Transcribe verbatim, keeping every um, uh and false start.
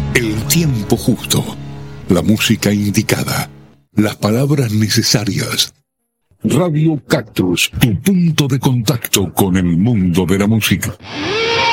El tiempo justo, la música indicada, las palabras necesarias. Radio Cactus, tu punto de contacto con el mundo de la música.